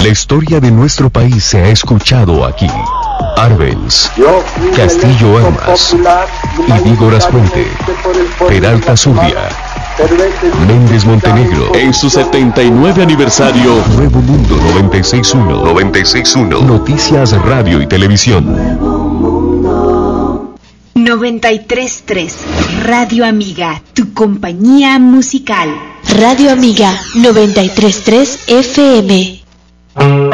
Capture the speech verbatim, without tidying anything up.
La historia de nuestro país se ha escuchado aquí. Arbenz, Castillo Armas, Íñigo Aspuente, Peralta Zurdia, Méndez Montenegro. En su setenta y nueve aniversario, Nuevo Mundo noventa y seis punto uno. noventa y seis punto uno. Noticias, radio y televisión. noventa y tres punto tres. Radio Amiga, tu compañía musical. Radio Amiga noventa y tres punto tres F M.